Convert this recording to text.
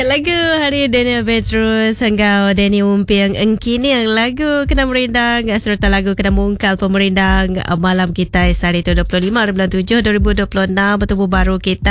Lagu hari Daniel Petrus Hanggau Danny Umpiang Engkini yang lagu kena merindang serta lagu kena mungkal pemerindang malam kita hari 25 bulan 7 2026 bertemu baru kita